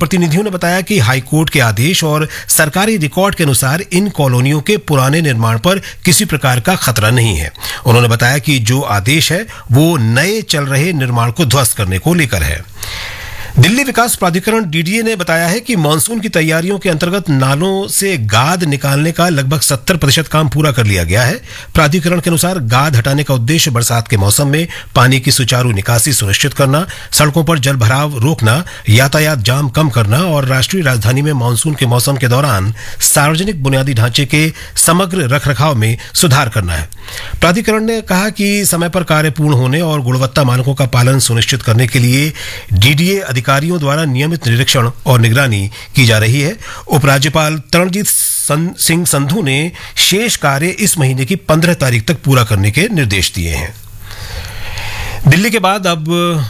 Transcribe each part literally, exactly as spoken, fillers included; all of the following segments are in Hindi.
जनप्रतिनिधियों ने बताया कि हाईकोर्ट के आदेश और सरकारी रिकॉर्ड के अनुसार इन कॉलोनियों के पुराने निर्माण पर किसी प्रकार का खतरा नहीं है। उन्होंने बताया कि जो आदेश है वो नए चल रहे निर्माण को ध्वस्त करने को लेकर है। दिल्ली विकास प्राधिकरण डीडीए ने बताया है कि मानसून की तैयारियों के अंतर्गत नालों से गाद निकालने का लगभग सत्तर प्रतिशत काम पूरा कर लिया गया है। प्राधिकरण के अनुसार गाद हटाने का उद्देश्य बरसात के मौसम में पानी की सुचारू निकासी सुनिश्चित करना, सड़कों पर जल भराव रोकना, यातायात जाम कम करना और राष्ट्रीय राजधानी में मानसून के मौसम के दौरान सार्वजनिक बुनियादी ढांचे के समग्र रखरखाव में सुधार करना है। प्राधिकरण ने कहा कि समय पर कार्य पूर्ण होने और गुणवत्ता मानकों का पालन सुनिश्चित करने के लिए डीडीए अधिकारियों द्वारा नियमित निरीक्षण और निगरानी की जा रही है। उपराज्यपाल तरणजीत सिंह संधू ने शेष कार्य इस महीने की पंद्रह तारीख तक पूरा करने के निर्देश दिए हैं। दिल्ली के बाद अब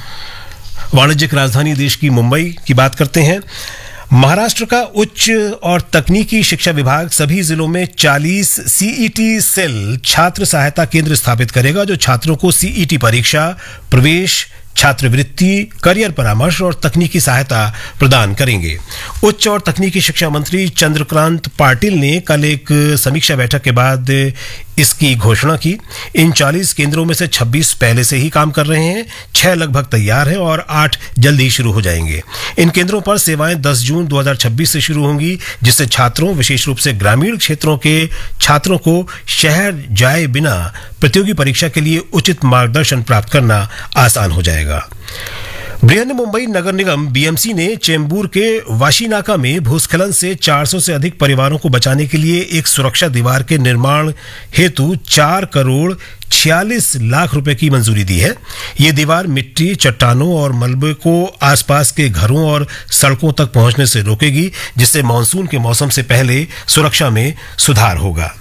वाणिज्यिक राजधानी देश की मुंबई की बात करते हैं। महाराष्ट्र का उच्च और तकनीकी शिक्षा विभाग सभी जिलों में चालीस सीईटी सेल छात्र सहायता केंद्र स्थापित करेगा, जो छात्रों को सीईटी परीक्षा, प्रवेश, छात्रवृत्ति, करियर परामर्श और तकनीकी सहायता प्रदान करेंगे। उच्च और तकनीकी शिक्षा मंत्री चंद्रकांत पाटिल ने कल एक समीक्षा बैठक के बाद इसकी घोषणा की। इन चालीस केंद्रों में से छब्बीस पहले से ही काम कर रहे हैं, छह लगभग तैयार हैं और आठ जल्द ही शुरू हो जाएंगे। इन केंद्रों पर सेवाएं दस जून दो हज़ार छब्बीस से शुरू होंगी, जिससे छात्रों, विशेष रूप से ग्रामीण क्षेत्रों के छात्रों को शहर जाए बिना प्रतियोगी परीक्षा के लिए उचित मार्गदर्शन प्राप्त करना आसान हो जाएगा। बृहन मुंबई नगर निगम बीएमसी ने चेंबूर के वाशीनाका में भूस्खलन से चार सौ से अधिक परिवारों को बचाने के लिए एक सुरक्षा दीवार के निर्माण हेतु चार करोड़ छियालीस लाख रुपए की मंजूरी दी है। ये दीवार मिट्टी, चट्टानों और मलबे को आसपास के घरों और सड़कों तक पहुंचने से रोकेगी, जिससे मानसून के मौसम से पहले सुरक्षा में सुधार होगा।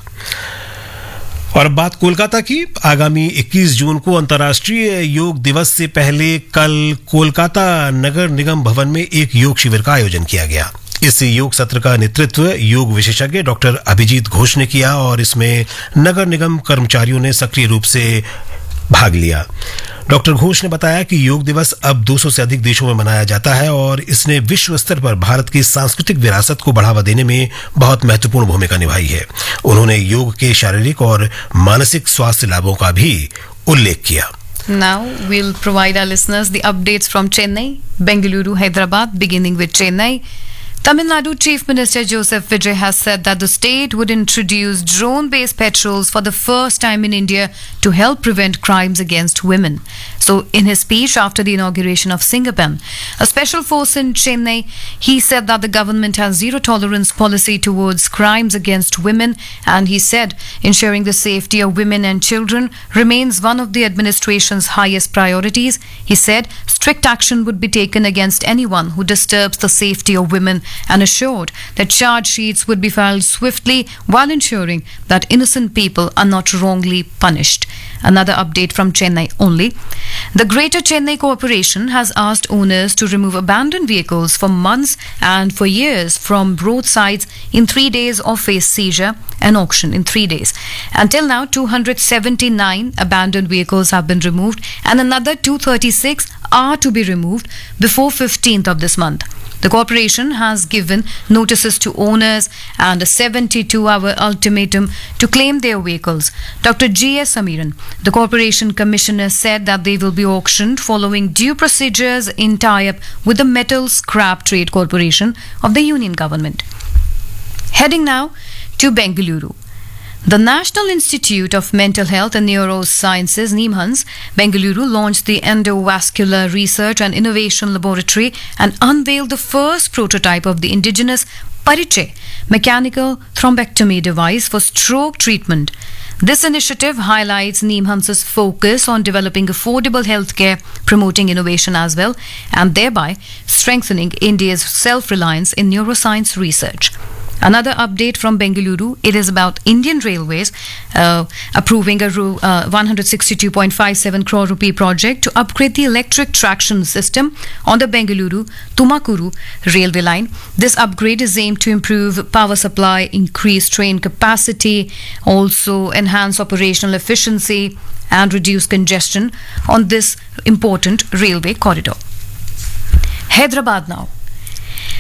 और अब बात कोलकाता की। आगामी इक्कीस जून को अंतर्राष्ट्रीय योग दिवस से पहले कल कोलकाता नगर निगम भवन में एक योग शिविर का आयोजन किया गया। इस योग सत्र का नेतृत्व योग विशेषज्ञ डॉक्टर अभिजीत घोष ने किया और इसमें नगर निगम कर्मचारियों ने सक्रिय रूप से भाग लिया। डॉक्टर घोष ने बताया कि योग दिवस अब दो सौ से अधिक देशों में मनाया जाता है और इसने विश्व स्तर पर भारत की सांस्कृतिक विरासत को बढ़ावा देने में बहुत महत्वपूर्ण भूमिका निभाई है। उन्होंने योग के शारीरिक और मानसिक स्वास्थ्य लाभों का भी उल्लेख किया। Now we'll provide our listeners the updates from Chennai, Bengaluru, Hyderabad, beginning with Chennai. Tamil Nadu Chief Minister Joseph Vijay has said that the state would introduce drone-based patrols for the first time in India to help prevent crimes against women. So, in his speech after the inauguration of Singapen, a special force in Chennai, he said that the government has zero-tolerance policy towards crimes against women, and he said ensuring the safety of women and children remains one of the administration's highest priorities. He said strict action would be taken against anyone who disturbs the safety of women, and assured that charge sheets would be filed swiftly while ensuring that innocent people are not wrongly punished. Another update from Chennai only. The Greater Chennai Corporation has asked owners to remove abandoned vehicles for months and for years from roadsides in three days or face seizure and auction in three days. Until now, two hundred seventy-nine abandoned vehicles have been removed and another two hundred thirty-six are to be removed before fifteenth of this month. The corporation has given notices to owners and a seventy-two hour ultimatum to claim their vehicles. Doctor G S Samiran, the corporation commissioner, said that they will be auctioned following due procedures in tie-up with the Metal Scrap Trade Corporation of the Union Government. Heading now to Bengaluru. The National Institute of Mental Health and Neurosciences, NIMHANS, Bengaluru launched the Endovascular Research and Innovation Laboratory and unveiled the first prototype of the indigenous Parichay mechanical thrombectomy device for stroke treatment. This initiative highlights NIMHANS's focus on developing affordable healthcare, promoting innovation as well, and thereby strengthening India's self-reliance in neuroscience research. Another update from Bengaluru, it is about Indian Railways uh, approving a uh, one hundred sixty-two point five seven crore rupee project to upgrade the electric traction system on the Bengaluru-Tumakuru railway line. This upgrade is aimed to improve power supply, increase train capacity, also enhance operational efficiency and reduce congestion on this important railway corridor. Hyderabad now.